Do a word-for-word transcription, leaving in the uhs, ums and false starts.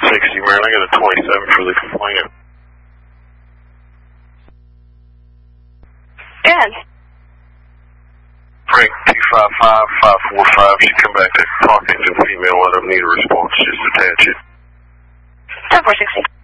sixty, man. I got a twenty-seven for the complainant. Dad. Frank, two five five, five four five. Should come back to talking to the female. Let them need a response. Just attach it. ten four sixty.